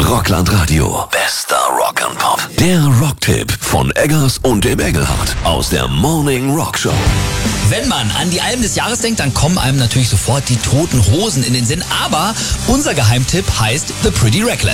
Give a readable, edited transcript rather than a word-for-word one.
Rockland Radio. Bester Rock and Pop. Der Rocktipp von Eggers und dem Engelhardt aus der Morning Rock Show. Wenn man an die Alben des Jahres denkt, dann kommen einem natürlich sofort die Toten Hosen in den Sinn. Aber unser Geheimtipp heißt The Pretty Reckless.